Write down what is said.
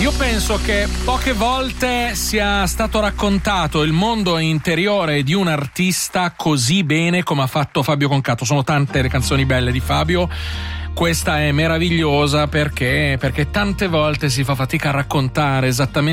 Io penso che poche volte sia stato raccontato il mondo interiore di un artista così bene come ha fatto Fabio Concato. Sono tante le canzoni belle di Fabio. Questa è meravigliosa perché tante volte si fa fatica a raccontare esattamente